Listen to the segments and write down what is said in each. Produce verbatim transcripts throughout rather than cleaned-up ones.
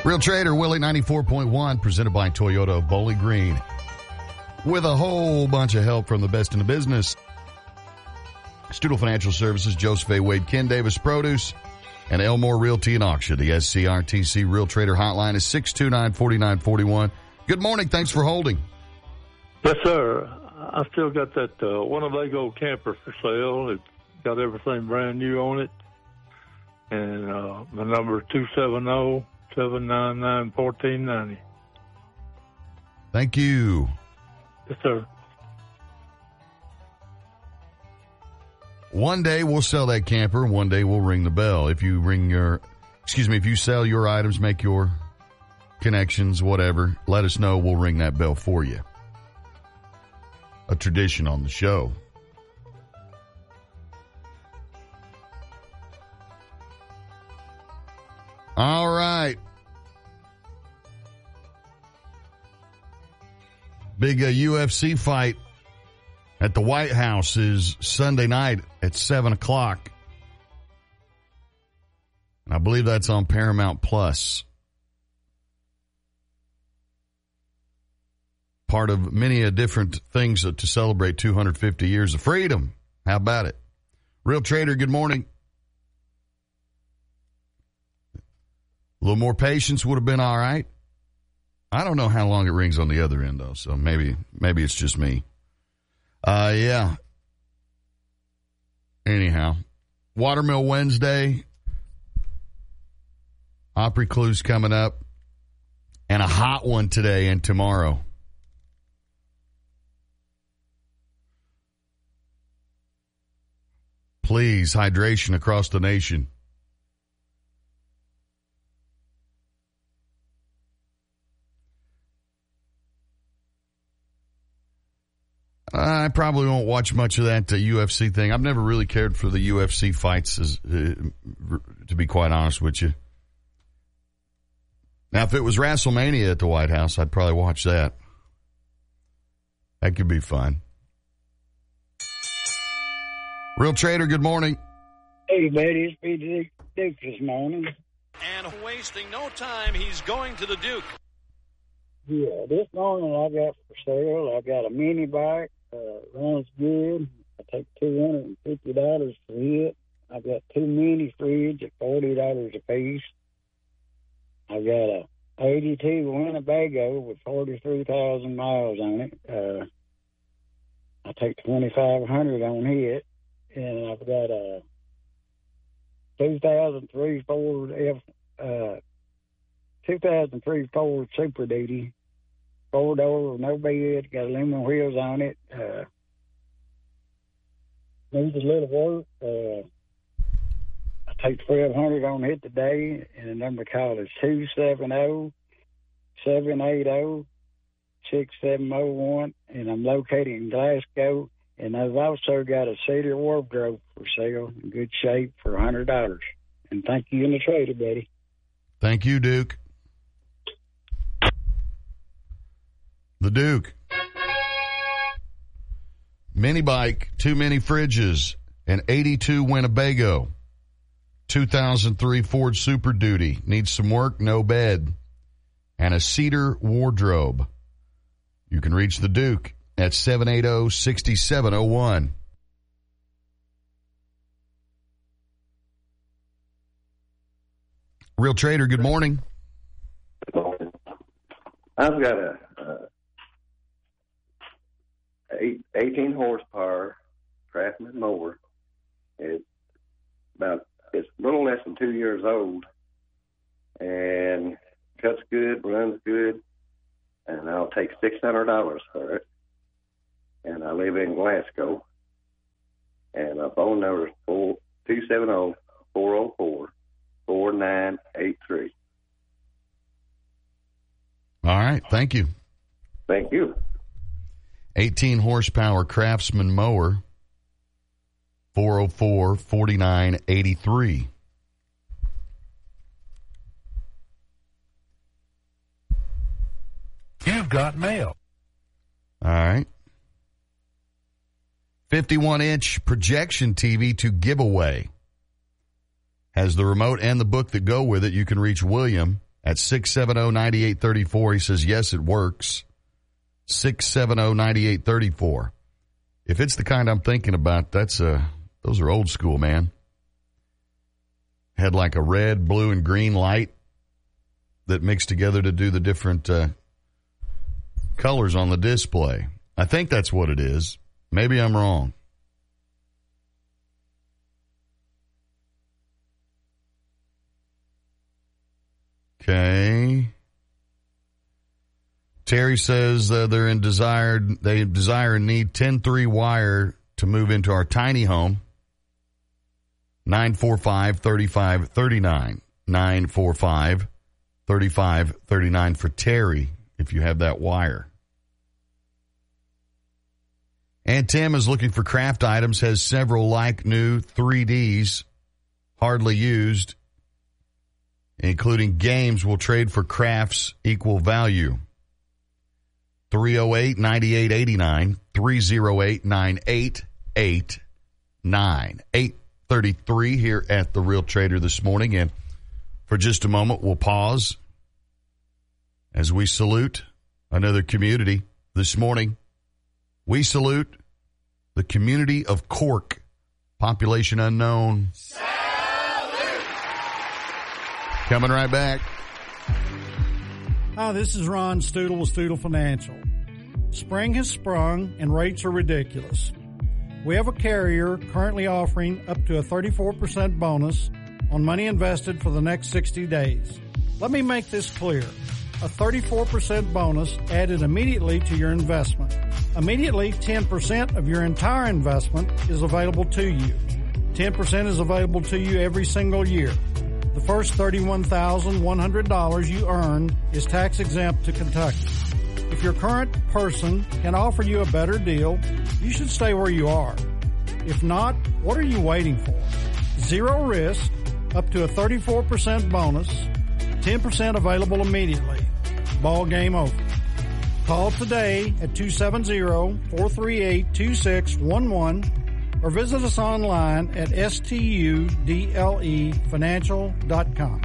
Real Trader, Willie ninety-four point one, presented by Toyota of Bowling Green. With a whole bunch of help from the best in the business. Studel Financial Services, Joseph A. Wade, Ken Davis Produce, and Elmore Realty and Auction. The S C R T C Real Trader hotline is six two nine, four nine four one. Good morning. Thanks for holding. Yes, sir. I still got that uh, Winnebago camper for sale. It's got everything brand new on it. And uh, my number is two seven zero, seven nine nine, one four nine zero. Thank you. Yes, sir. One day we'll sell that camper. One day we'll ring the bell. If you ring your, excuse me, if you sell your items, make your connections, whatever, let us know. We'll ring that bell for you. A tradition on the show. All right. Big uh, U F C fight at the White House is Sunday night at seven o'clock. And I believe that's on Paramount Plus. Part of many uh, different things to celebrate two hundred fifty years of freedom. How about it? Real Trader, good morning. A little more patience would have been all right. I don't know how long it rings on the other end, though, so maybe maybe it's just me. Uh, yeah. Anyhow, Watermill Wednesday, Opry Clues coming up, and a hot one today and tomorrow. Please, hydration across the nation. I probably won't watch much of that uh, U F C thing. I've never really cared for the U F C fights, as, uh, to be quite honest with you. Now, if it was WrestleMania at the White House, I'd probably watch that. That could be fun. Real Trader, good morning. Hey, buddy, it's B J Duke this morning. And wasting no time, he's going to the Duke. Yeah, this morning I got for sale, I got a mini bike, uh, runs good. I take two hundred fifty dollars for it. I got two mini fridge at forty dollars a piece. I got a eighty-two Winnebago with forty-three thousand miles on it. Uh, I take twenty-five hundred on it. And I've got a two thousand three Ford F, uh, two thousand three Ford Super Duty, four door, no bed, got aluminum wheels on it. Uh, needs a little work. Uh, I take twelve hundred on it today, and the number to call is two seven zero, seven eight zero, six seven zero one, and I'm located in Glasgow. And I've also got a cedar wardrobe for sale in good shape for one hundred dollars. And thank you in the trader, buddy. Thank you, Duke. The Duke. Mini bike, two mini fridges, an eighty-two Winnebago, two thousand three Ford Super Duty, needs some work, no bed, and a cedar wardrobe. You can reach the Duke at seven eight zero, six seven zero one. Real Trader, good morning. Good morning. I've got a, a eight, eighteen horsepower Craftsman mower. It's about it's a little less than two years old, and cuts good, runs good, and I'll take six hundred dollars for it. And I live in Glasgow. And my phone number is two seven zero, four zero four, four nine eight three. All right. Thank you. Thank you. eighteen horsepower Craftsman mower, four zero four, four nine eight three. You've got mail. All right. fifty-one inch projection T V to give away. Has the remote and the book that go with it. You can reach William at six seven zero, nine eight three four. He says, yes, it works. six seven zero, nine eight three four. If it's the kind I'm thinking about, that's uh, those are old school, man. Had like a red, blue, and green light that mixed together to do the different uh, colors on the display. I think that's what it is. Maybe I'm wrong. Okay. Terry says uh, they're in desired, they desire and need ten three wire to move into our tiny home. nine four five, three five three nine. nine four five, three five three nine for Terry, if you have that wire. And Tim is looking for craft items, has several like new three Ds, hardly used, including games will trade for crafts equal value. three oh eight, nine eight eight nine, three oh eight, nine eight eight nine. eight thirty-three here at The Real Trader this morning. And for just a moment, we'll pause as we salute another community this morning. We salute the community of Cork, population unknown. Salute! Coming right back. Hi, this is Ron Stoodle with Stoodle Financial. Spring has sprung and rates are ridiculous. We have a carrier currently offering up to a thirty-four percent bonus on money invested for the next sixty days. Let me make this clear. A thirty-four percent bonus added immediately to your investment. Immediately, ten percent of your entire investment is available to you. ten percent is available to you every single year. The first thirty-one thousand one hundred dollars you earn is tax exempt to Kentucky. If your current person can offer you a better deal, you should stay where you are. If not, what are you waiting for? Zero risk, up to a thirty-four percent bonus, ten percent available immediately. Ball game over. Call today at two seven zero, four three eight, two six one one or visit us online at studle financial dot com.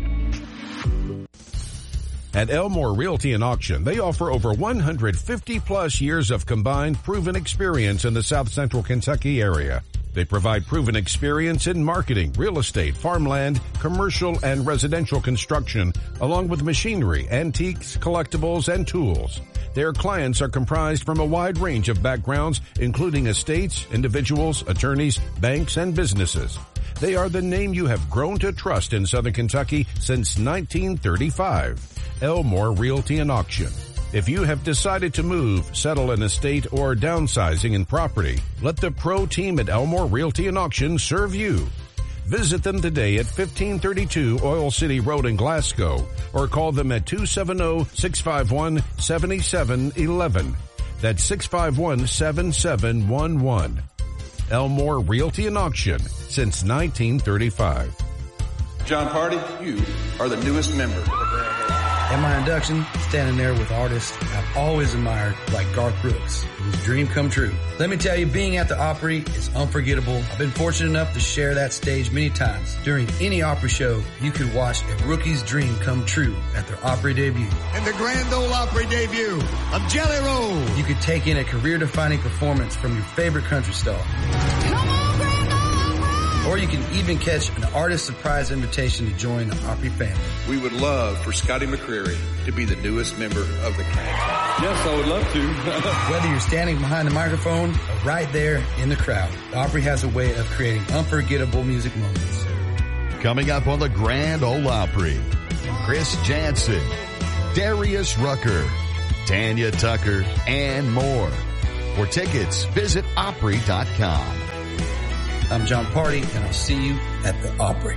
At Elmore Realty and Auction, they offer over one hundred fifty plus years of combined proven experience in the South Central Kentucky area. They provide proven experience in marketing, real estate, farmland, commercial, and residential construction, along with machinery, antiques, collectibles, and tools. Their clients are comprised from a wide range of backgrounds, including estates, individuals, attorneys, banks, and businesses. They are the name you have grown to trust in Southern Kentucky since nineteen thirty-five. Elmore Realty and Auction. If you have decided to move, settle an estate, or downsizing in property, let the pro team at Elmore Realty and Auction serve you. Visit them today at fifteen thirty-two Oil City Road in Glasgow or call them at two seven zero, six five one, seven seven one one. That's six five one, seven seven one one. Elmore Realty and Auction since nineteen thirty-five. John Party, you are the newest member. At my induction, standing there with artists I've always admired, like Garth Brooks, whose dream come true. Let me tell you, being at the Opry is unforgettable. I've been fortunate enough to share that stage many times. During any Opry show, you could watch a rookie's dream come true at their Opry debut. And the Grand Ole Opry debut of Jelly Roll. You could take in a career-defining performance from your favorite country star. Come on, Grand Ole Opry! Or you can even catch an artist surprise invitation to join the Opry family. We would love for Scotty McCreery to be the newest member of the cast. Yes, I would love to. Whether you're standing behind the microphone or right there in the crowd, the Opry has a way of creating unforgettable music moments. Coming up on the Grand Ole Opry, Chris Jansen, Darius Rucker, Tanya Tucker, and more. For tickets, visit Opry dot com. I'm John Party, and I'll see you at the Opry.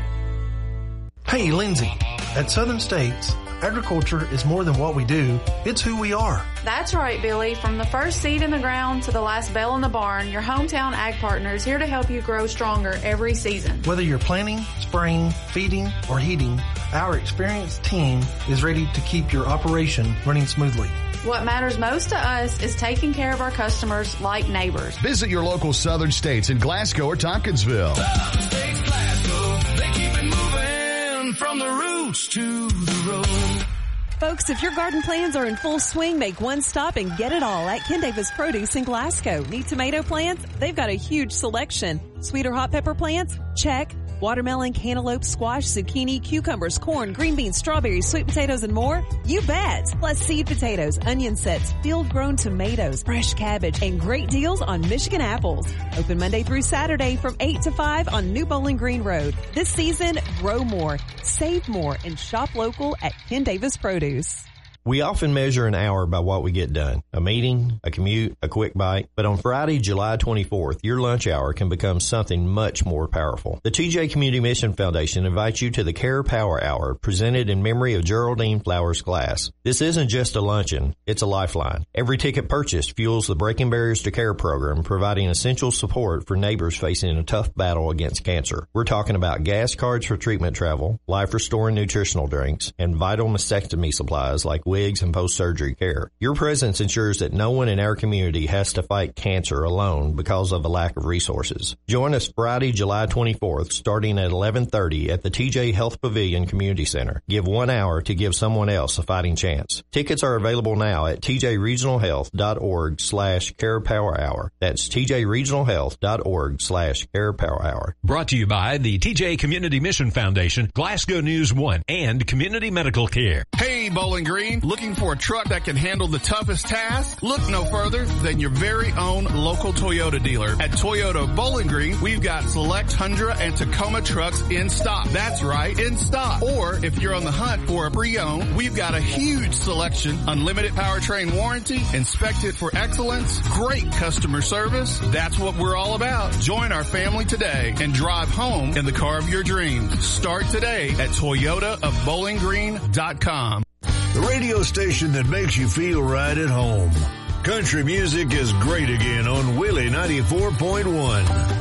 Hey, Lindsay. At Southern States, agriculture is more than what we do. It's who we are. That's right, Billy. From the first seed in the ground to the last bell in the barn, your hometown ag partner is here to help you grow stronger every season. Whether you're planting, spraying, feeding, or heating, our experienced team is ready to keep your operation running smoothly. What matters most to us is taking care of our customers like neighbors. Visit your local Southern States in Glasgow or Tompkinsville. Southern States Glasgow, they keep it moving from the roots to the road. road. Folks, if your garden plans are in full swing, make one stop and get it all at Ken Davis Produce in Glasgow. Need tomato plants? They've got a huge selection. Sweet or hot pepper plants? Check. Watermelon, cantaloupe, squash, zucchini, cucumbers, corn, green beans, strawberries, sweet potatoes, and more? You bet! Plus seed potatoes, onion sets, field-grown tomatoes, fresh cabbage, and great deals on Michigan apples. Open Monday through Saturday from eight to five on New Bowling Green Road. This season, grow more, save more, and shop local at Ken Davis Produce. We often measure an hour by what we get done. A meeting, a commute, a quick bite. But on Friday, July twenty-fourth, your lunch hour can become something much more powerful. The T J Community Mission Foundation invites you to the Care Power Hour presented in memory of Geraldine Flowers Glass. This isn't just a luncheon, it's a lifeline. Every ticket purchased fuels the Breaking Barriers to Care program, providing essential support for neighbors facing a tough battle against cancer. We're talking about gas cards for treatment travel, life-restoring nutritional drinks, and vital mastectomy supplies like wigs and post-surgery care. Your presence ensures that no one in our community has to fight cancer alone because of a lack of resources. Join us Friday, July twenty-fourth, starting at eleven thirty at the T J Health Pavilion Community Center. Give one hour to give someone else a fighting chance. Tickets are available now at tjregionalhealth.org slash carepowerhour. That's tjregionalhealth.org slash carepowerhour. Brought to you by the T J Community Mission Foundation, Glasgow News One, and Community Medical Care. Hey, Bowling Green. Looking for a truck that can handle the toughest task? Look no further than your very own local Toyota dealer. At Toyota Bowling Green, we've got select Tundra and Tacoma trucks in stock. That's right, in stock. Or if you're on the hunt for a pre-owned, we've got a huge selection, unlimited powertrain warranty, inspected for excellence, great customer service. That's what we're all about. Join our family today and drive home in the car of your dreams. Start today at toyota of bowling green dot com. The radio station that makes you feel right at home. Country music is great again on Willie ninety-four point one.